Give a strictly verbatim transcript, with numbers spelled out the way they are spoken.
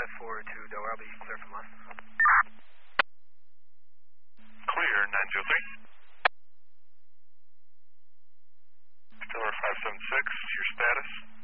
five four two Delaware, I'll be clear from left. Clear, nine zero three. Stellar five seven six, your status?